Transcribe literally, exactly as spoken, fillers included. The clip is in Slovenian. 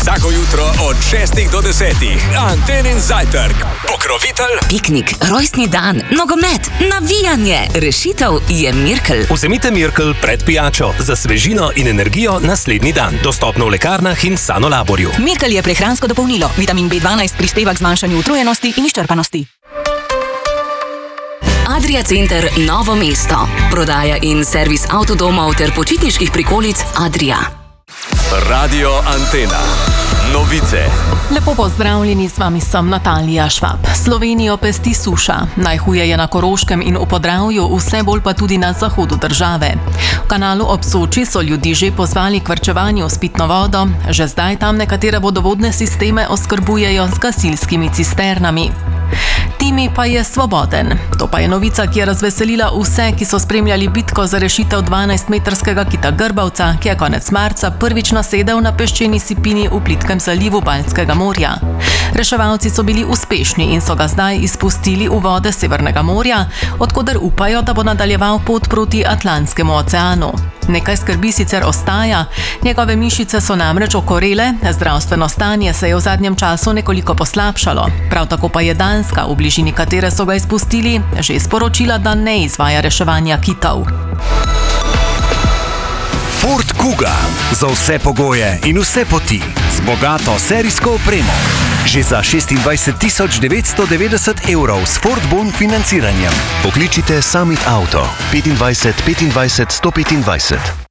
Vsako jutro od šestih do desetih. Antenin zajtrk. Pokrovitelj. Piknik, rojstni dan, nogomet, navijanje. Rešitev je Mirkel. Vzemite Mirkel pred pijačo za svežino in energijo naslednji dan. Dostopno v lekarnah in Sanolaborju. Mirkel je prehransko dopolnilo. Vitamin B dvanajst prispeva k zmanjšanju utrujenosti in izčrpanosti. Adria Center Novo mesto. Prodaja in servis avtodomov ter počitniških prikolic Adria. Radio Antena. Novice. Lepo pozdravljeni, z vami sem Natalija Švab. Slovenijo pesti suša. Najhuje je na Koroškem in v Podravju, vse bolj pa tudi na zahodu države. V kanalu ob Soči so ljudi že pozvali k varčevanju s pitno vodo. Že zdaj tam nekatere vodovodne sisteme oskrbujejo z gasilskimi cisternami. Timi pa je svoboden. To pa je novica, ki je razveselila vse, ki so spremljali bitko za rešitev dvanajstmetrskega kita Grbavca, ki je konec marca prvič nasedel na peščeni sipini v plitkem zalivu Baltskega morja. Reševalci so bili uspešni in so ga zdaj izpustili v vode Severnega morja, od koder upajo, da bo nadaljeval pot proti Atlantskemu oceanu. Nekaj skrbi sicer ostaja, njegove mišice so namreč okorele, zdravstveno stanje se je v zadnjem času nekoliko poslabšalo. Prav tako pa je Danska, v bližini katere so ga izpustili, že sporočila, da ne izvaja reševanja kitov. Ford Kuga. Za vse pogoje in vse poti. Z bogato serijsko opremo. Že za šestindvajset tisoč devetsto devetdeset evrov s Ford Bon financiranjem. Pokličite Summit Auto petindvajset petindvajset sto petindvajset.